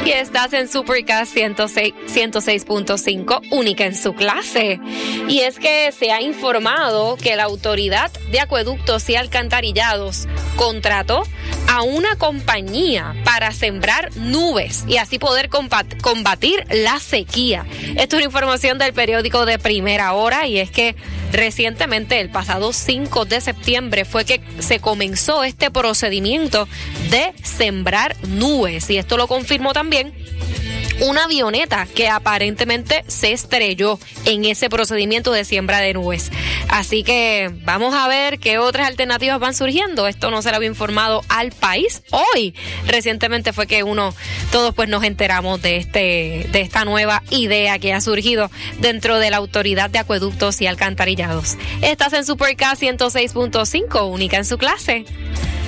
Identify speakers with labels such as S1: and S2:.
S1: Y estás en Supercast 106.5, única en su clase. Y es que se ha informado que la Autoridad de Acueductos y Alcantarillados contrató a una compañía para sembrar nubes y así poder combatir la sequía. Esto es una información del periódico de Primera Hora, y es que recientemente, el pasado 5 de septiembre, fue que se comenzó este procedimiento de sembrar nubes, y esto lo confirmó también una avioneta que aparentemente se estrelló en ese procedimiento de siembra de nubes. Así que vamos a ver qué otras alternativas van surgiendo. Esto no se lo había informado al país hoy. Recientemente fue que todos pues nos enteramos de esta nueva idea que ha surgido dentro de la Autoridad de Acueductos y Alcantarillados. Estás en Supercast 106.5, única en su clase.